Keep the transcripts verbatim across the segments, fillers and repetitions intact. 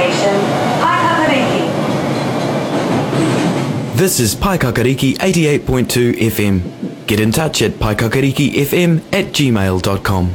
station, Paikakariki. This is Paikakariki eighty-eight point two F M. Get in touch at paikakarikifm at gmail dot com.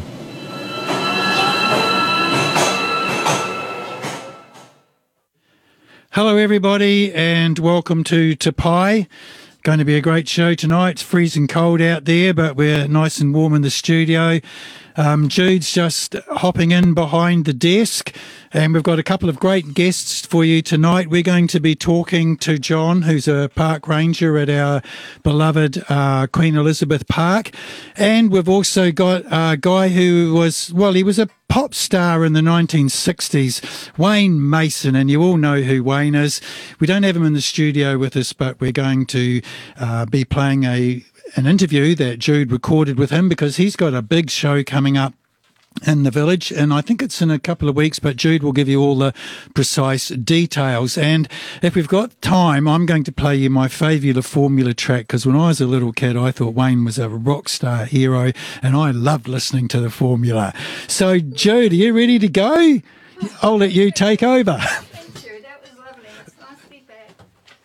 Hello everybody and welcome to Te Pai. Going to be a great show tonight. It's freezing cold out there, but we're nice and warm in the studio. Um, Jude's just hopping in behind the desk, and we've got a couple of great guests for you tonight. We're going to be talking to John, who's a park ranger at our beloved uh, Queen Elizabeth Park, and we've also got a guy who was, well, he was a pop star in the nineteen sixties, Wayne Mason, and you all know who Wayne is. We don't have him in the studio with us, but we're going to uh, be playing a an interview that Jude recorded with him because he's got a big show coming up in the village, and I think it's in a couple of weeks, but Jude will give you all the precise details. And if we've got time, I'm going to play you my favourite Formula track, because when I was a little kid, I thought Wayne was a rock star hero, and I loved listening to the Formula. So, Jude, are you ready to go? I'll let you take over. Thank you. That was lovely. It's nice to be back.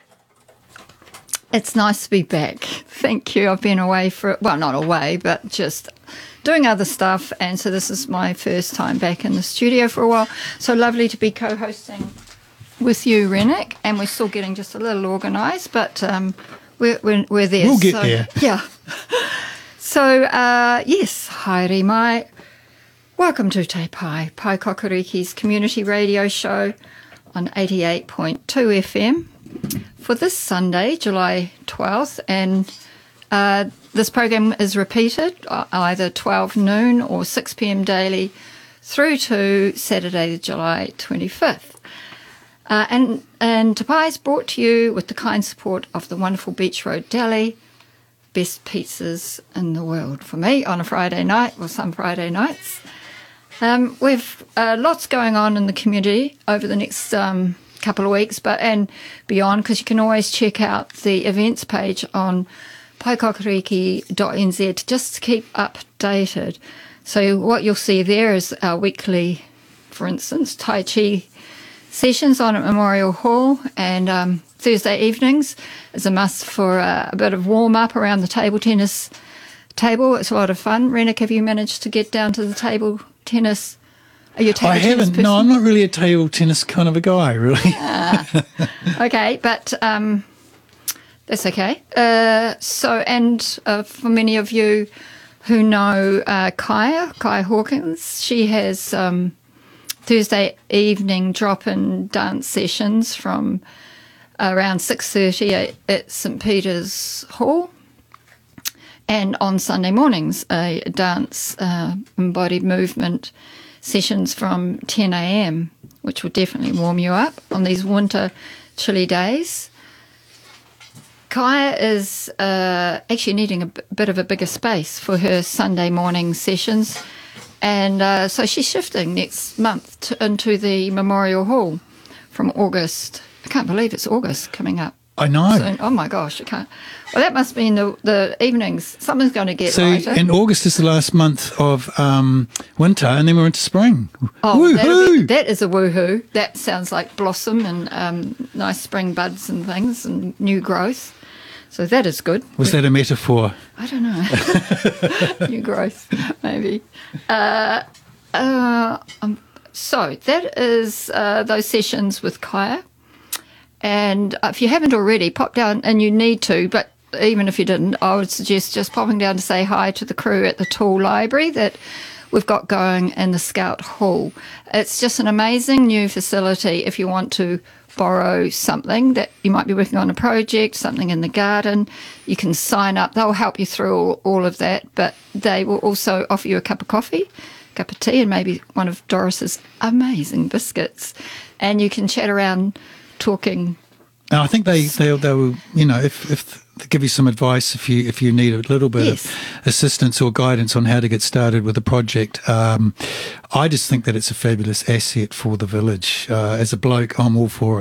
It's nice to be back. Thank you. I've been away for, well, not away, but just doing other stuff, and so this is my first time back in the studio for a while. So lovely to be co-hosting with you, Rennick, and we're still getting just a little organised, but um, we're, we're we're there. We'll get so, there. Yeah. So uh, yes, haere mai. Welcome to Te Pai, Paikakariki's community radio show on eighty-eight point two F M for this Sunday, July twelfth, and uh, this program is repeated either twelve noon or six p.m. daily through to Saturday, July twenty-fifth. Uh, and, and Te Pai is brought to you with the kind support of the wonderful Beach Road Deli, best pizzas in the world for me on a Friday night, or some Friday nights. Um, we've uh, lots going on in the community over the next um, couple of weeks, but and beyond, because you can always check out the events page on paikakariki dot n z just to keep updated. So what you'll see there is our weekly, for instance, Tai Chi sessions on at Memorial Hall, and um, Thursday evenings is a must for uh, a bit of warm-up around the table tennis table. It's a lot of fun. Rennick, have you managed to get down to the table tennis? Are you a table I tennis haven't. person? No, I'm not really a table tennis kind of a guy, really. Ah, okay, but um, that's okay. Uh, so, and uh, for many of you who know uh, Kaya, Kaya Hawkins, she has um, Thursday evening drop-in dance sessions from around six thirty at, at St Peter's Hall. And on Sunday mornings, a dance uh, embodied movement sessions from ten a.m, which will definitely warm you up on these winter chilly days. Kaya is uh, actually needing a b- bit of a bigger space for her Sunday morning sessions, and uh, so she's shifting next month to, into the Memorial Hall from August. I can't believe it's August coming up. I know. So, oh my gosh, I can't. Well, that must mean the, the evenings, something's going to get So, lighter. and August is the last month of um, winter, and then we're into spring. Oh, that'll Woohoo! be, that is a woohoo. That sounds like blossom and um, nice spring buds and things and new growth. So that is good. Was that a metaphor? I don't know. New growth, maybe. Uh, uh, um, so that is uh, those sessions with Kaya. And if you haven't already, pop down, and you need to, but even if you didn't, I would suggest just popping down to say hi to the crew at the Tool Library that we've got going in the Scout Hall. It's just an amazing new facility if you want to borrow something that you might be working on, a project, something in the garden. You can sign up. They'll help you through all, all of that, but they will also offer you a cup of coffee, a cup of tea, and maybe one of Doris's amazing biscuits. And you can chat around talking. And I think they they they will, you know, if if they give you some advice if you if you need a little bit Yes. of assistance or guidance on how to get started with a project. Um, I just think that it's a fabulous asset for the village. Uh, as a bloke, I'm all for it.